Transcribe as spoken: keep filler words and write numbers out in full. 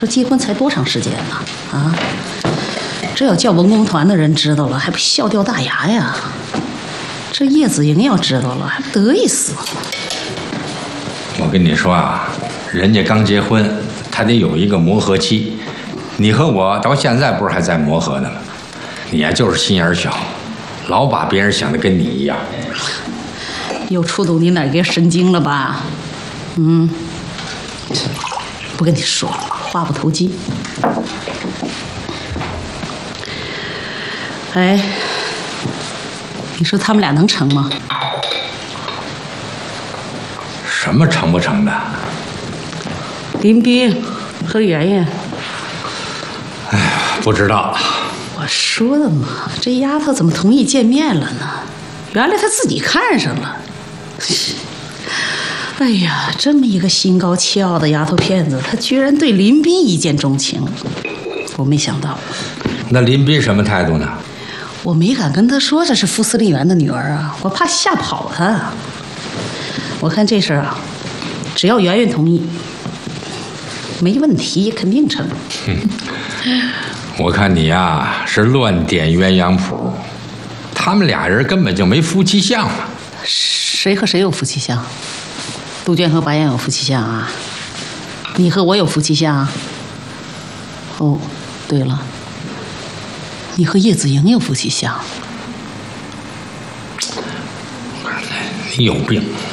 这结婚才多长时间呢？啊，这要叫文工团的人知道了，还不笑掉大牙呀？这叶子莹要知道了，还不得意死？ 我跟你说啊，人家刚结婚，他得有一个磨合期。你和我到现在不是还在磨合呢吗？你呀就是心眼小，老把别人想的跟你一样。 又触动你哪根神经了吧？嗯，不跟你说了，话不投机。哎，你说他们俩能成吗？ 什么成不成的？ 林斌和圆圆。 哎呀，不知道。 我说的嘛，这丫头怎么同意见面了呢？原来她自己看上了。哎呀，这么一个心高气傲的丫头片子，她居然对林斌一见钟情，我没想到。 那林斌什么态度呢？ 我没敢跟他说这是副司令员的女儿啊，我怕吓跑他。我看这事儿啊，只要圆圆同意，没问题，肯定成。 我看你呀是乱点鸳鸯谱，他们俩人根本就没夫妻相嘛。 谁和谁有夫妻相？杜鹃和白燕有夫妻相啊？你和我有夫妻相啊？哦，对了，你和叶子莹有夫妻相。 你有病。